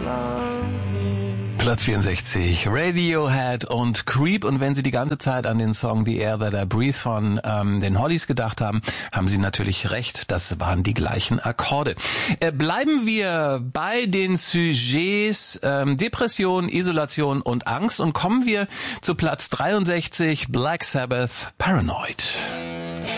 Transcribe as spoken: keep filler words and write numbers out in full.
Platz vierundsechzig, Radiohead und Creep. Und wenn Sie die ganze Zeit an den Song The Air That I Breathe von ähm, den Hollies gedacht haben, haben Sie natürlich recht. Das waren die gleichen Akkorde. Äh, bleiben wir bei den Sujets ähm, Depression, Isolation und Angst und kommen wir zu Platz dreiundsechzig, Black Sabbath, Paranoid.